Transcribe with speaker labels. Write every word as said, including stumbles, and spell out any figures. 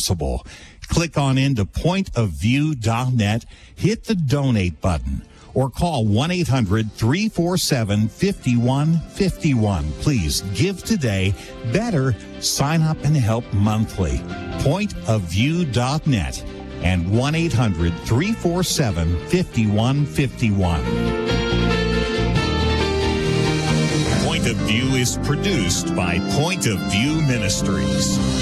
Speaker 1: possible. Click on into point of view dot net, hit the donate button, or call one eight hundred three four seven five one five one. Please give today. Better, sign up and help monthly. point of view dot net and one eight hundred three four seven five one five one. Point of View is produced by Point of View Ministries.